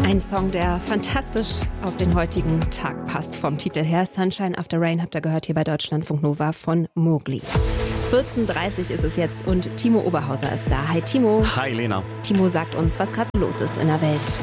Ein Song, der fantastisch auf den heutigen Tag passt. Vom Titel her Sunshine After Rain habt ihr gehört hier bei Deutschlandfunk Nova von Mowgli. 14:30 ist es jetzt und Timo Oberhauser ist da. Hi Timo. Hi Lena. Timo sagt uns, was gerade so los ist in der Welt.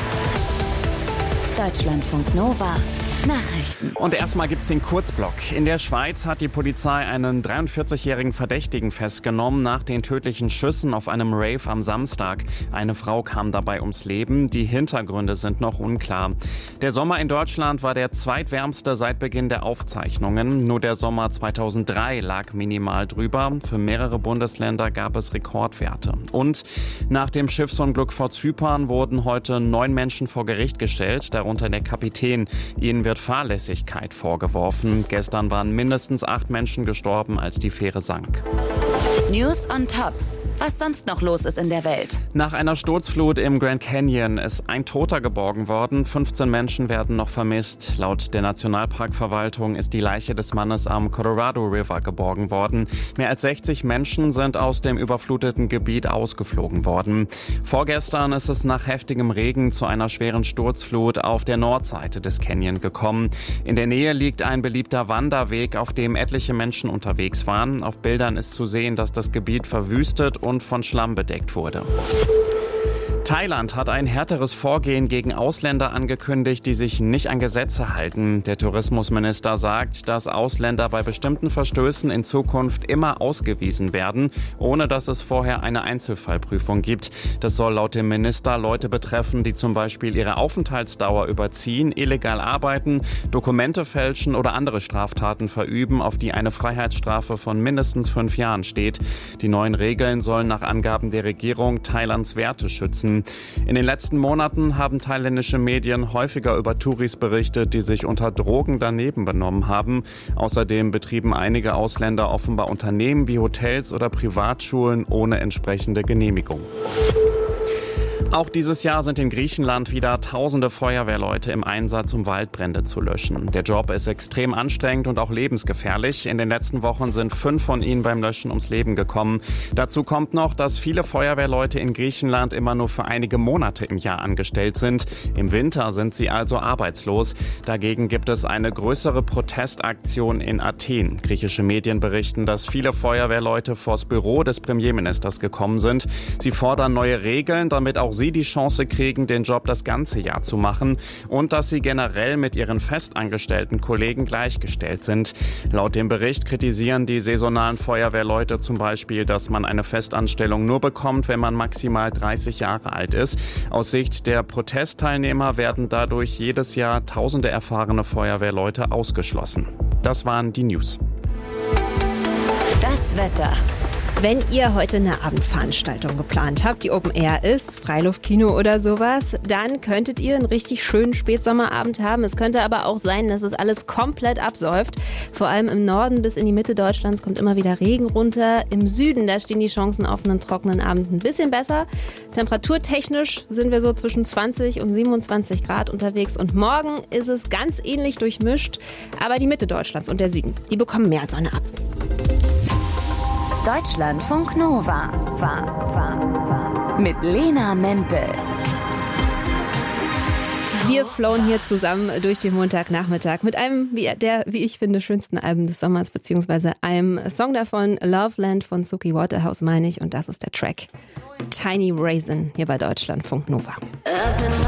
Deutschlandfunk Nova. Nachrichten. Und erstmal gibt's den Kurzblock. In der Schweiz hat die Polizei einen 43-jährigen Verdächtigen festgenommen nach den tödlichen Schüssen auf einem Rave am Samstag. Eine Frau kam dabei ums Leben. Die Hintergründe sind noch unklar. Der Sommer in Deutschland war der zweitwärmste seit Beginn der Aufzeichnungen. Nur der Sommer 2003 lag minimal drüber. Für mehrere Bundesländer gab es Rekordwerte. Und nach dem Schiffsunglück vor Zypern wurden heute 9 Menschen vor Gericht gestellt, darunter der Kapitän. Ihnen wird Fahrlässigkeit vorgeworfen. Gestern waren mindestens 8 Menschen gestorben, als die Fähre sank. News on Top. Was sonst noch los ist in der Welt. Nach einer Sturzflut im Grand Canyon ist ein Toter geborgen worden. 15 Menschen werden noch vermisst. Laut der Nationalparkverwaltung ist die Leiche des Mannes am Colorado River geborgen worden. Mehr als 60 Menschen sind aus dem überfluteten Gebiet ausgeflogen worden. Vorgestern ist es nach heftigem Regen zu einer schweren Sturzflut auf der Nordseite des Canyon gekommen. In der Nähe liegt ein beliebter Wanderweg, auf dem etliche Menschen unterwegs waren. Auf Bildern ist zu sehen, dass das Gebiet verwüstet und von Schlamm bedeckt wurde. Thailand hat ein härteres Vorgehen gegen Ausländer angekündigt, die sich nicht an Gesetze halten. Der Tourismusminister sagt, dass Ausländer bei bestimmten Verstößen in Zukunft immer ausgewiesen werden, ohne dass es vorher eine Einzelfallprüfung gibt. Das soll laut dem Minister Leute betreffen, die zum Beispiel ihre Aufenthaltsdauer überziehen, illegal arbeiten, Dokumente fälschen oder andere Straftaten verüben, auf die eine Freiheitsstrafe von mindestens 5 Jahren steht. Die neuen Regeln sollen nach Angaben der Regierung Thailands Werte schützen. In den letzten Monaten haben thailändische Medien häufiger über Touris berichtet, die sich unter Drogen daneben benommen haben. Außerdem betrieben einige Ausländer offenbar Unternehmen wie Hotels oder Privatschulen ohne entsprechende Genehmigung. Auch dieses Jahr sind in Griechenland wieder tausende Feuerwehrleute im Einsatz, um Waldbrände zu löschen. Der Job ist extrem anstrengend und auch lebensgefährlich. In den letzten Wochen sind 5 von ihnen beim Löschen ums Leben gekommen. Dazu kommt noch, dass viele Feuerwehrleute in Griechenland immer nur für einige Monate im Jahr angestellt sind. Im Winter sind sie also arbeitslos. Dagegen gibt es eine größere Protestaktion in Athen. Griechische Medien berichten, dass viele Feuerwehrleute vors Büro des Premierministers gekommen sind. Sie fordern neue Regeln, damit auch sie die Chance kriegen, den Job das ganze Jahr zu machen und dass sie generell mit ihren festangestellten Kollegen gleichgestellt sind. Laut dem Bericht kritisieren die saisonalen Feuerwehrleute zum Beispiel, dass man eine Festanstellung nur bekommt, wenn man maximal 30 Jahre alt ist. Aus Sicht der Protestteilnehmer werden dadurch jedes Jahr tausende erfahrene Feuerwehrleute ausgeschlossen. Das waren die News. Das Wetter. Wenn ihr heute eine Abendveranstaltung geplant habt, die Open Air ist, Freiluftkino oder sowas, dann könntet ihr einen richtig schönen Spätsommerabend haben. Es könnte aber auch sein, dass es alles komplett absäuft. Vor allem im Norden bis in die Mitte Deutschlands kommt immer wieder Regen runter. Im Süden, da stehen die Chancen auf einen trockenen Abend ein bisschen besser. Temperaturtechnisch sind wir so zwischen 20 und 27 Grad unterwegs. Und morgen ist es ganz ähnlich durchmischt. Aber die Mitte Deutschlands und der Süden, die bekommen mehr Sonne ab. Deutschlandfunk Nova. Mit Lena Mempel. Wir flowen hier zusammen durch den Montagnachmittag mit einem der, wie ich finde, schönsten Alben des Sommers, beziehungsweise einem Song davon, Loveland von Suki Waterhouse meine ich, und das ist der Track Tiny Raisin hier bei Deutschlandfunk Nova.